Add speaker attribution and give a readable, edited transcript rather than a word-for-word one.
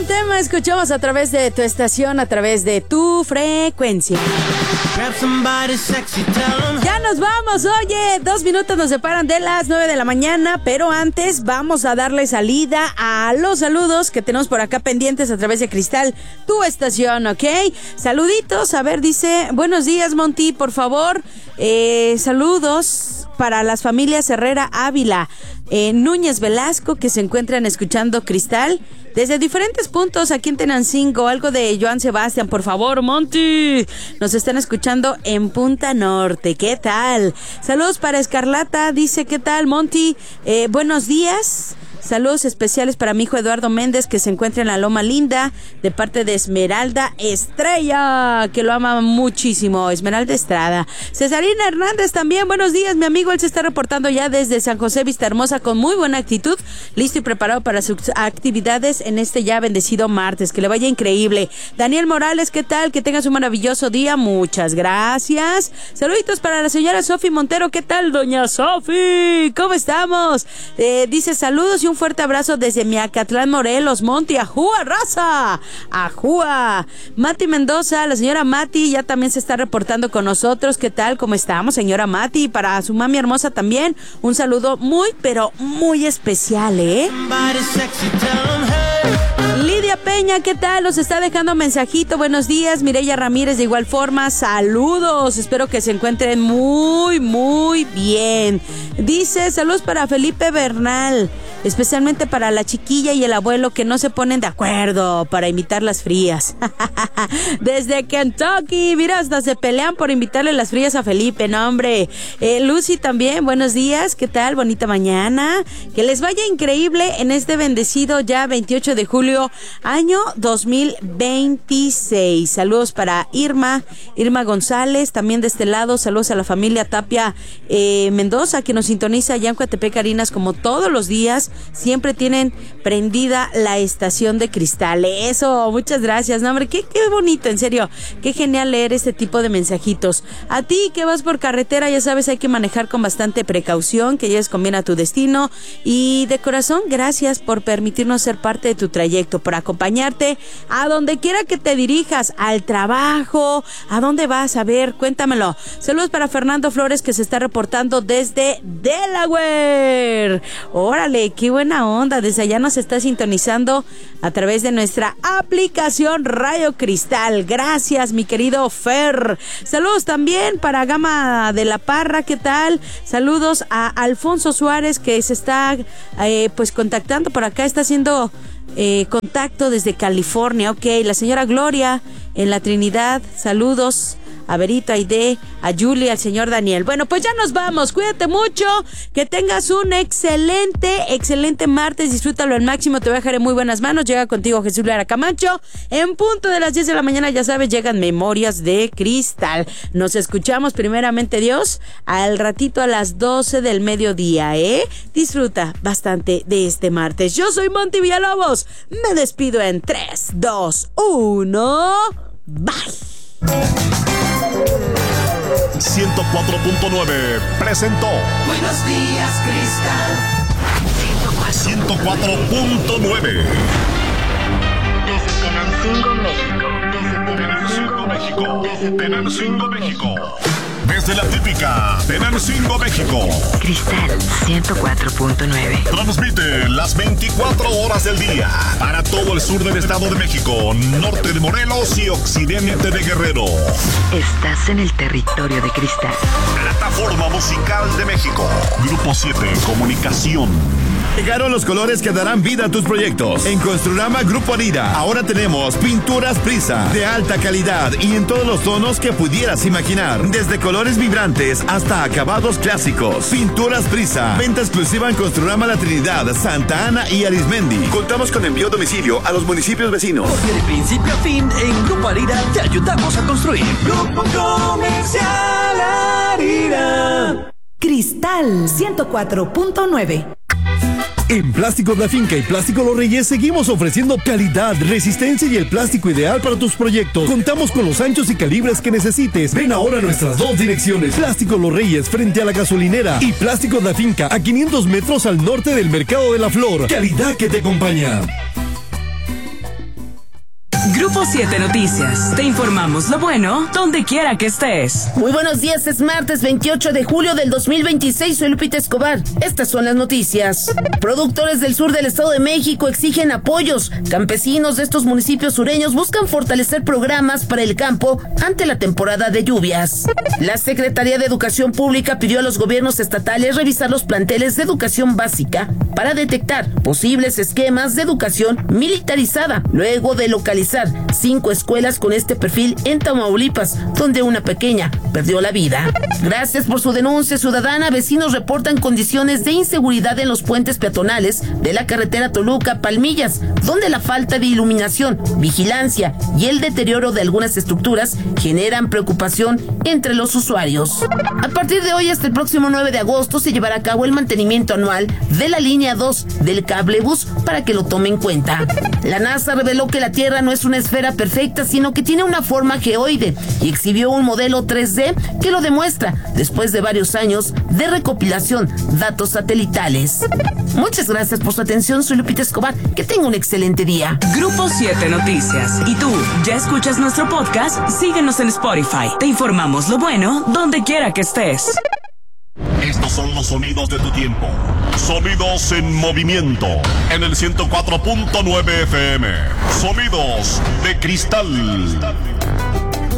Speaker 1: gran tema escuchamos a través de tu estación, a través de tu frecuencia. Ya nos vamos, oye, 2 minutos nos separan de las 9 de la mañana, pero antes vamos a darle salida a los saludos que tenemos por acá pendientes a través de Cristal, tu estación, ¿ok? Saluditos, a ver, dice, buenos días, Monty, por favor, saludos para las familias Herrera Ávila, Núñez Velasco, que se encuentran escuchando Cristal desde diferentes puntos aquí en Tenancingo. Algo de Joan Sebastián, por favor, Monty. Nos están escuchando en Punta Norte. ¿Qué tal? Saludos para Escarlata. Dice, ¿qué tal, Monty? Buenos días. Saludos especiales para mi hijo Eduardo Méndez, que se encuentra en la Loma Linda, de parte de Esmeralda Estrella, que lo ama muchísimo, Esmeralda Estrada. Cesarina Hernández también, buenos días, mi amigo, él se está reportando ya desde San José Vista Hermosa con muy buena actitud, listo y preparado para sus actividades en este ya bendecido martes, que le vaya increíble. Daniel Morales, ¿qué tal? Que tengas un maravilloso día, muchas gracias. Saluditos para la señora Sofi Montero, ¿qué tal, doña Sofi? ¿Cómo estamos? Dice saludos y un fuerte abrazo desde Miacatlán, Morelos, Monty, ajúa, raza, ajúa. Mati Mendoza, la señora Mati ya también se está reportando con nosotros. ¿Qué tal? ¿Cómo estamos, señora Mati? Para su mami hermosa también, un saludo muy, pero muy especial, Lidia Peña, ¿qué tal? Nos está dejando mensajito, buenos días. Mireya Ramírez, de igual forma, saludos, espero que se encuentren muy, muy bien. Dice, saludos para Felipe Bernal, especialmente para la chiquilla y el abuelo que no se ponen de acuerdo para invitar las frías. Desde Kentucky, mira, hasta se pelean por invitarle las frías a Felipe, no, hombre. Lucy también, buenos días, ¿qué tal? Bonita mañana. Que les vaya increíble en este bendecido ya 28 de julio, año 2026. Saludos para Irma González, también de este lado. Saludos a la familia Tapia Mendoza, que nos sintoniza allá en Coatepec, Carinas, como todos los días. Siempre tienen prendida la estación de Cristal. Eso, muchas gracias. No, hombre, qué bonito, en serio. Qué genial leer este tipo de mensajitos. A ti que vas por carretera, ya sabes, hay que manejar con bastante precaución, que llegues con bien a tu destino. Y de corazón, gracias por permitirnos ser parte de tu trayecto, por acompañarte a donde quiera que te dirijas, al trabajo, ¿a dónde vas? A ver, cuéntamelo. Saludos para Fernando Flores, que se está reportando desde Delaware. Órale, qué buena onda, desde allá nos está sintonizando a través de nuestra aplicación Radio Cristal. Gracias, mi querido Fer. Saludos también para Gama de la Parra, ¿qué tal? Saludos a Alfonso Suárez, que se está pues contactando por acá, está haciendo contacto desde California. Ok, la señora Gloria en la Trinidad, saludos a Berito, a Aide, a Julie, al señor Daniel. Bueno, pues ya nos vamos, cuídate mucho, que tengas un excelente martes, disfrútalo al máximo, te voy a dejar en muy buenas manos. Llega contigo Jesús Lara Camacho, en punto de las 10 de la mañana, ya sabes, llegan Memorias de Cristal. Nos escuchamos primeramente Dios al ratito a las 12 del mediodía, disfruta bastante de este martes. Yo soy Monty Villalobos, me despido en 3, 2, 1, bye.
Speaker 2: 104.9 presentó
Speaker 3: Buenos días, Cristal.
Speaker 2: 104.9
Speaker 4: Desde Tenancingo, México.
Speaker 2: Tenancingo, México. Desde la típica Tenancingo, México.
Speaker 4: Cristal 104.9.
Speaker 2: Transmite las 24 horas del día para todo el sur del Estado de México, norte de Morelos y occidente de Guerrero.
Speaker 4: Estás en el territorio de Cristal.
Speaker 2: Plataforma Musical de México. Grupo 7 Comunicación.
Speaker 5: Llegaron los colores que darán vida a tus proyectos. En Construrama Grupo Arira, ahora tenemos pinturas Prisa, de alta calidad y en todos los tonos que pudieras imaginar. Desde colores vibrantes hasta acabados clásicos. Pinturas Prisa, venta exclusiva en Construrama La Trinidad, Santa Ana y Arismendi. Contamos con envío a domicilio a los municipios vecinos.
Speaker 6: Porque de principio a fin, en Grupo Arira te ayudamos a construir. Grupo Comercial Arira.
Speaker 7: Cristal 104.9.
Speaker 8: En Plásticos La Finca y Plástico Los Reyes seguimos ofreciendo calidad, resistencia y el plástico ideal para tus proyectos. Contamos con los anchos y calibres que necesites. Ven ahora a nuestras dos direcciones: Plásticos Los Reyes frente a la gasolinera y Plásticos La Finca a 500 metros al norte del Mercado de la Flor. Calidad que te acompaña.
Speaker 3: Grupo 7 Noticias. Te informamos lo bueno donde quiera que estés.
Speaker 9: Muy buenos días, es martes 28 de julio del 2026. Soy Lupita Escobar. Estas son las noticias. Productores del sur del Estado de México exigen apoyos. Campesinos de estos municipios sureños buscan fortalecer programas para el campo ante la temporada de lluvias. La Secretaría de Educación Pública pidió a los gobiernos estatales revisar los planteles de educación básica para detectar posibles esquemas de educación militarizada, luego de localizar 5 escuelas con este perfil en Tamaulipas, donde una pequeña perdió la vida. Gracias por su denuncia ciudadana. Vecinos reportan condiciones de inseguridad en los puentes peatonales de la carretera Toluca-Palmillas, donde la falta de iluminación, vigilancia y el deterioro de algunas estructuras generan preocupación entre los usuarios. A partir de hoy hasta el próximo 9 de agosto se llevará a cabo el mantenimiento anual de la línea 2 del cablebús para que lo tome en cuenta. La NASA reveló que la Tierra no es una esfera perfecta, sino que tiene una forma geoide y exhibió un modelo 3D que lo demuestra después de varios años de recopilación de datos satelitales. Muchas gracias por su atención. Soy Lupita Escobar. Que tenga un excelente día.
Speaker 3: Grupo 7 Noticias. ¿Y tú ya escuchas nuestro podcast? Síguenos en Spotify. Te informamos lo bueno donde quiera que estés.
Speaker 2: Estos son los sonidos de tu tiempo. Sonidos en movimiento. En el 104.9 FM. Sonidos de cristal.